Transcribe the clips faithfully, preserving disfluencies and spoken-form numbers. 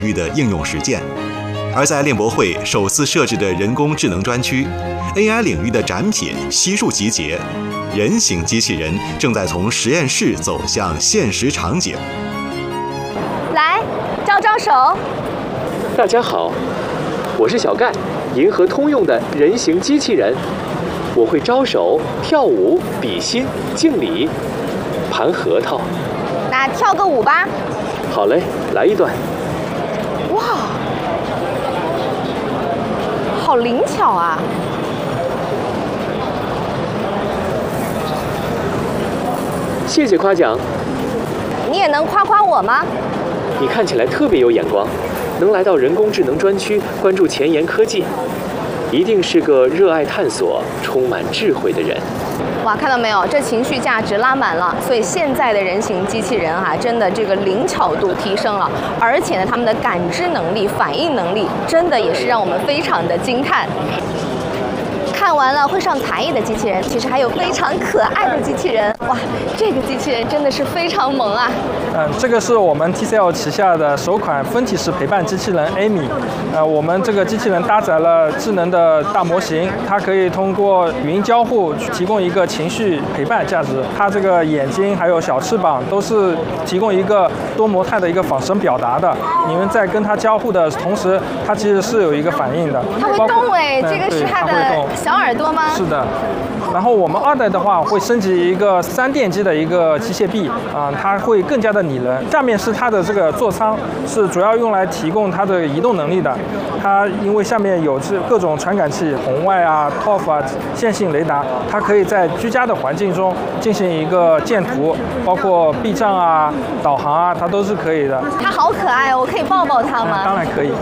域的应用实践。而在链博会首次设置的人工智能专区 ，A I 领域的展品悉数集结，人形机器人正在从实验室走向现实场景。 来，招招手。 大家好，我是小盖，银河通用的人形机器人。我会招手、跳舞、比心、敬礼、盘核桃。 那跳个舞吧。 好嘞，来一段。 哇！好灵巧啊！ 谢谢夸奖。 你也能夸夸我吗？ 你看起来特别有眼光，能来到人工智能专区关注前沿科技，一定是个热爱探索、充满智慧的人。 哇，看到没有，这情绪价值拉满了，所以现在的人形机器人哈、啊，真的这个灵巧度提升了，而且呢，他们的感知能力、反应能力，真的也是让我们非常的惊叹。看完了会上才艺的机器人，其实还有非常可爱的机器人。哇，这个机器人真的是非常萌啊！ 嗯，这个是我们 T C L 旗下的首款分体式陪伴机器人 Amy。呃，我们这个机器人搭载了智能的大模型，它可以通过语音交互提供一个情绪陪伴价值。它这个眼睛还有小翅膀都是提供一个多模态的一个仿生表达的。你们在跟它交互的同时，它其实是有一个反应的。 它会动哎，这个是它的小耳朵吗？ 是的。然后我们二代的话会升级一个三电机的一个机械臂啊、呃，它会更加的拟人。下面是它的这个座舱，是主要用来提供它的移动能力的。它因为下面有这各种传感器，红外啊、T O F 啊、线性雷达，它可以在居家的环境中进行一个见图，包括避障啊、导航啊，它都是可以的。 它好可爱哦，我可以抱抱它吗？ 嗯、当然可以。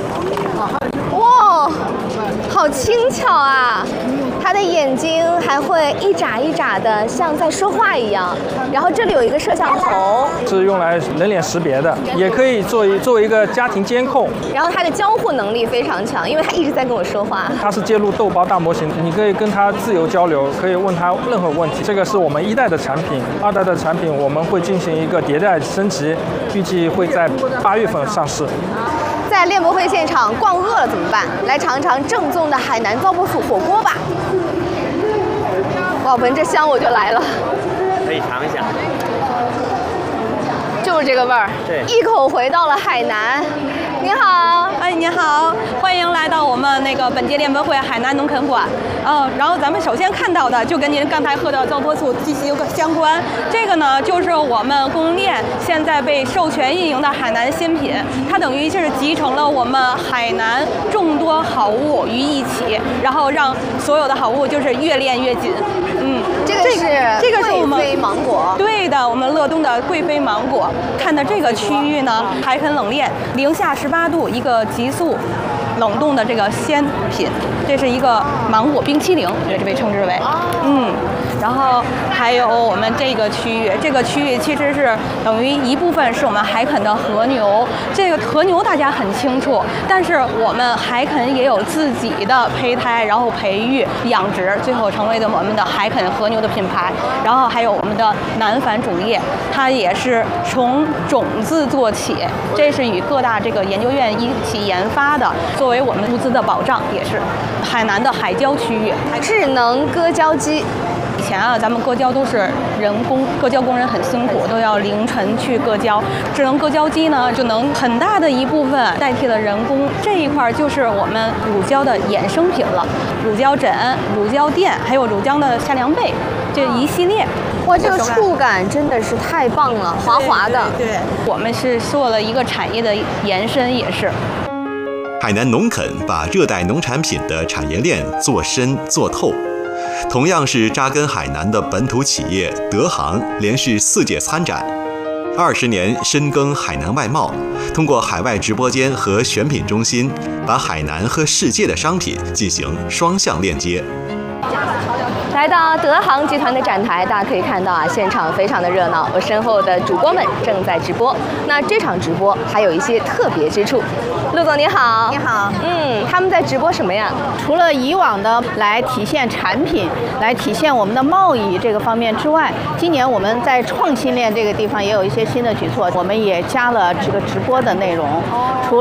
哇，好轻巧啊！它的眼睛还会一眨一眨的，像在说话一样。然后这里有一个摄像头， 是用来人脸识别的，也可以作为作为一个家庭监控。 然后它的交互能力非常强，因为它一直在跟我说话。 它是接入豆包大模型，你可以跟它自由交流，可以问它任何问题。这个是我们一代的产品，二代的产品我们会进行一个迭代升级，预计会在八月份上市。 在链博会现场逛饿了怎么办？来尝尝正宗的海南糟粕醋火锅吧！哇，闻着香我就来了。 可以尝一下， 就是这个味儿。 对， 一口回到了海南。您好， 哎，您好，欢迎来到我们那个本届链博会海南农垦馆。嗯，然后咱们首先看到的就跟您刚才喝的糟粕醋息息相关。这个呢，就是我们供应链现在被授权运营的海南新品，它等于是集成了我们海南众多好物于一起，然后让所有的好物就是越炼越紧。嗯， 这个是这个是我们贵妃芒果。 对的，我们乐东的贵妃芒果。看的这个区域呢，还很冷链，零下十八度，一个急速冷冻的这个鲜品，这是一个芒果冰淇淋，也是被称之为，嗯，然后还有我们这个区域，这个区域其实是等于一部分是我们海垦的和牛，这个和牛大家很清楚，但是我们海垦也有自己的胚胎，然后培育、养殖，最后成为的我们的海垦和牛的品牌。然后还有我们的南返种业，它也是从种子做起，这是与各大这个研究院一起研发的，作为我们物资的保障，也是海南的海椒区域。 智能割胶机。 以前啊，咱们割胶都是人工，割胶工人很辛苦，都要凌晨去割胶。智能割胶机呢，就能很大的一部分代替了人工。这一块就是我们乳胶的衍生品了，乳胶枕、乳胶垫，还有乳胶的下凉被，这一系列。 哇，这个触感真的是太棒了，滑滑的。 对，对对，我们是做了一个产业的延伸，也是。 海南农垦把热带农产品的产业链做深做透。同样是扎根海南的本土企业德航，连续四届参展，二十年深耕海南外贸，通过海外直播间和选品中心，把海南和世界的商品进行双向链接。 大来到德航集团的展台，大家可以看到啊，现场非常的热闹。我身后的主播们正在直播。那这场直播还有一些特别之处。陆总你好， 你好。 嗯，他们在直播什么呀？ 除了以往的来体现产品、来体现我们的贸易这个方面之外，今年我们在创新链这个地方也有一些新的举措，我们也加了这个直播的内容。除